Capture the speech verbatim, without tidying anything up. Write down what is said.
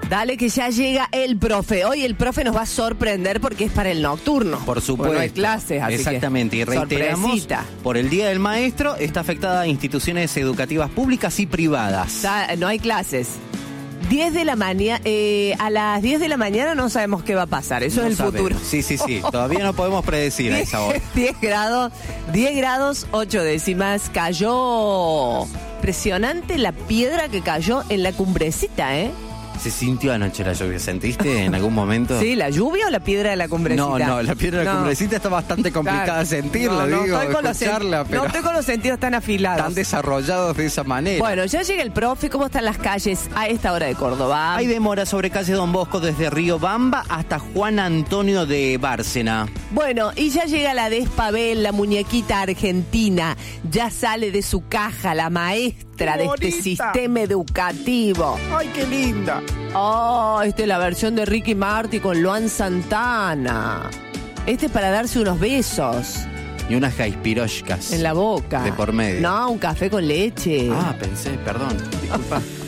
Dale que ya llega el profe. Hoy el profe nos va a sorprender porque es para el nocturno. Por supuesto. Bueno, no hay clases, así Exactamente. que Y reiteramos, sorpresita. por el Día del Maestro está afectada a instituciones educativas públicas y privadas. Ya, no hay clases. diez de la mañana, eh, a las diez de la mañana no sabemos qué va a pasar. Eso No es el sabemos. futuro. Sí, sí, sí. Todavía no podemos predecir a esa hora. diez grados, diez grados, ocho décimas. Cayó impresionante la piedra que cayó en la cumbrecita, ¿eh? ¿Se sintió anoche la lluvia? ¿Sentiste en algún momento? Sí, ¿la lluvia o la piedra de la cumbrecita? No, no, la piedra de la No. cumbrecita está bastante complicada Claro. de sentirla, no, no, digo, estoy con los sen- escucharla, pero no estoy con los sentidos tan afilados. tan desarrollados de esa manera. Bueno, ya llega el profe. ¿Cómo están las calles a esta hora de Córdoba? Hay demora sobre calle Don Bosco desde Río Bamba hasta Juan Antonio de Bárcena. Bueno, y ya llega la Despabel, la muñequita argentina. Ya sale de su caja la maestra de este sistema educativo. ¡Ay, qué linda! Oh, esta es la versión de Ricky Martin con Luan Santana. Este es para darse unos besos Y unas jaispiroshkas. en la boca. De por medio. No, un café con leche. Ah, pensé, perdón, disculpa.